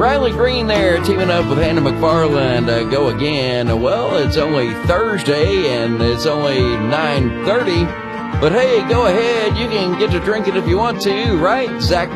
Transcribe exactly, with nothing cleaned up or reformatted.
Riley Green there teaming up with Hannah McFarland. Uh, go again. Well, it's only Thursday and it's only nine thirty. But hey, go ahead. You can get to drinking if you want to, right? Zach